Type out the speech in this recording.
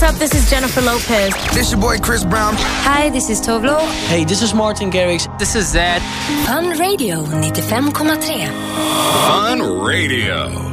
up? This is Jennifer Lopez. This your boy Chris Brown. Hi, this is Tovlo. Hey, this is Martin Garrix. This is Zed. Fun Radio 95,3. Fun Radio.